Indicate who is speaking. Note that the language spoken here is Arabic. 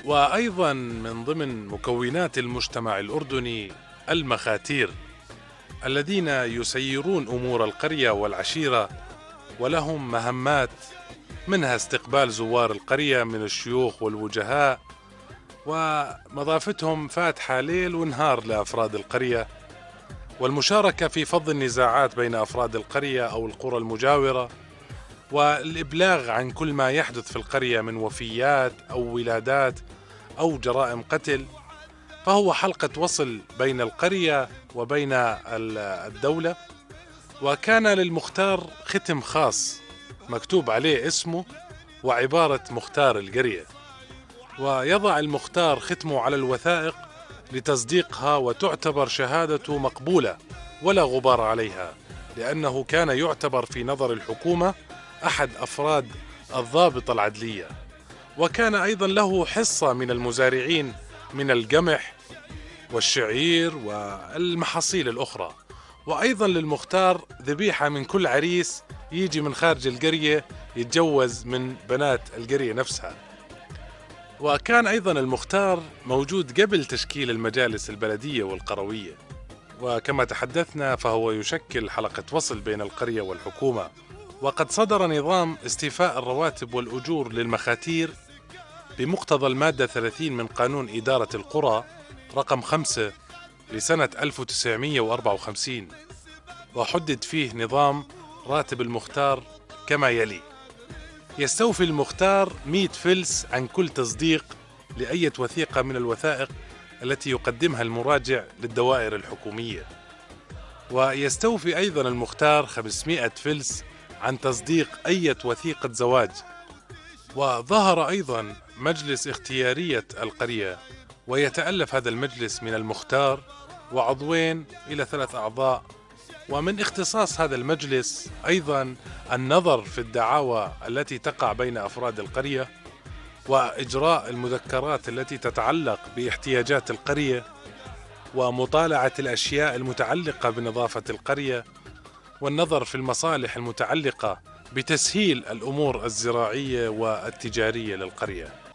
Speaker 1: وأيضا من ضمن مكونات المجتمع الأردني المخاتير الذين يسيرون أمور القرية والعشيرة، ولهم مهمات منها استقبال زوار القرية من الشيوخ والوجهاء، ومضافتهم فاتحة ليل ونهار لأفراد القرية، والمشاركة في فض النزاعات بين أفراد القرية أو القرى المجاورة، والإبلاغ عن كل ما يحدث في القرية من وفيات أو ولادات أو جرائم قتل. فهو حلقة وصل بين القرية وبين الدولة. وكان للمختار ختم خاص مكتوب عليه اسمه وعبارة مختار القرية، ويضع المختار ختمه على الوثائق لتصديقها وتعتبر شهادته مقبولة ولا غبار عليها، لأنه كان يعتبر في نظر الحكومة أحد أفراد الضابطة العدلية. وكان أيضا له حصة من المزارعين من القمح والشعير والمحاصيل الأخرى. وأيضا للمختار ذبيحة من كل عريس يجي من خارج القرية يتجوز من بنات القرية نفسها. وكان أيضا المختار موجود قبل تشكيل المجالس البلدية والقروية، وكما تحدثنا فهو يشكل حلقة وصل بين القرية والحكومة. وقد صدر نظام استيفاء الرواتب والأجور للمخاتير بمقتضى المادة 30 من قانون إدارة القرى رقم 5 لسنة 1954، وحدد فيه نظام راتب المختار كما يلي: يستوفي المختار 100 فلس عن كل تصديق لأية وثيقة من الوثائق التي يقدمها المراجع للدوائر الحكومية. ويستوفي أيضا المختار 500 فلس عن تصديق أية وثيقة زواج. وظهر أيضا مجلس اختيارية القرية، ويتألف هذا المجلس من المختار وعضوين إلى 3 أعضاء. ومن اختصاص هذا المجلس أيضا النظر في الدعاوى التي تقع بين أفراد القرية، وإجراء المذكرات التي تتعلق باحتياجات القرية، ومطالعة الأشياء المتعلقة بنظافة القرية، والنظر في المصالح المتعلقة بتسهيل الأمور الزراعية والتجارية للقرية.